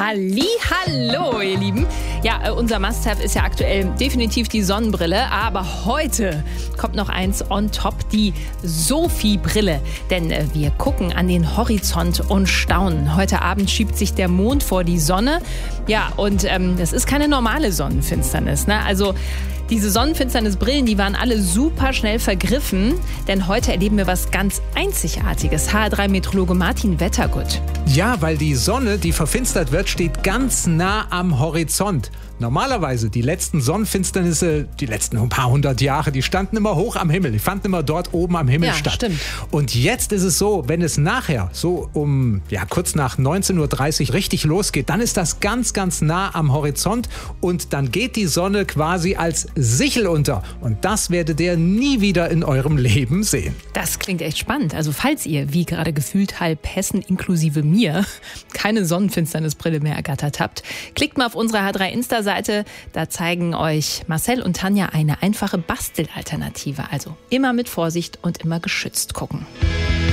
Hallihallo, ihr Lieben. Ja, unser Must-Have ist ja aktuell definitiv die Sonnenbrille. Aber heute kommt noch eins on top, die Sophie-Brille. Denn wir gucken an den Horizont und staunen. Heute Abend schiebt sich der Mond vor die Sonne. Ja, und das ist keine normale Sonnenfinsternis, ne? Also diese Sonnenfinsternisbrillen, die waren alle super schnell vergriffen. Denn heute erleben wir was ganz Einzigartiges. HR3-Meteorologe Martin Wettergut. Ja, weil die Sonne, die verfinstert wird, steht ganz nah am Horizont. Normalerweise, die letzten Sonnenfinsternisse, die letzten ein paar hundert Jahre, die standen immer hoch am Himmel. Die fanden immer dort oben am Himmel statt. Stimmt. Und jetzt ist es so, wenn es nachher so kurz nach 19:30 Uhr richtig losgeht, dann ist das ganz, ganz nah am Horizont und dann geht die Sonne quasi als Sichel unter. Und das werdet ihr nie wieder in eurem Leben sehen. Das klingt echt spannend. Also falls ihr, wie gerade gefühlt halb Hessen inklusive mir, keine Sonnenfinsternisbrille mehr ergattert habt, klickt mal auf unsere H3 Insta-Seite. Da zeigen euch Marcel und Tanja eine einfache Bastelalternative. Also immer mit Vorsicht und immer geschützt gucken.